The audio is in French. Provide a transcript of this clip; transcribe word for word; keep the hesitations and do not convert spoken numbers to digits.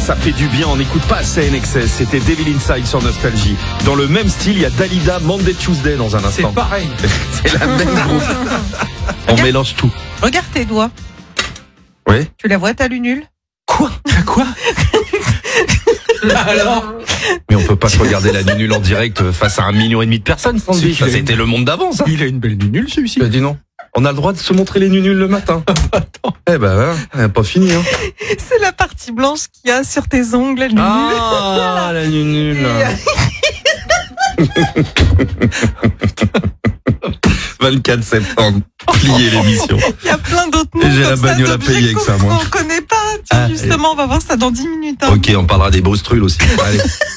Ça fait du bien, on n'écoute pas assez N X S. C'était Devil Inside sur Nostalgie. Dans le même style, il y a Dalida, Monday Tuesday dans un instant. C'est pareil. C'est la même groupe. On mélange tout. Regarde tes doigts. Oui. Tu la vois, ta lunule? Quoi? Quoi? Alors, Mais on peut pas se regarder la nunule en direct face à un million et demi de personnes. Ça, Si, ça, il a c'était une- le monde d'avant, ça. il a une belle nunule celui-ci. Bah, dis non. On a le droit de se montrer les nunules le matin. Eh ben, voilà, elle a pas fini, hein. C'est la partie blanche qu'il y a sur tes ongles, la lunule. Ah, la nunule. vingt-quatre septembre. Plier l'émission. Il y a plein d'autres noms. Et j'ai la comme ça, bagnole à d'objets payer avec ça, moi. qu'on connaît pas. Tiens, Ah, justement, on va voir ça dans dix minutes. hein. Ok, on parlera des brustrules aussi. Allez.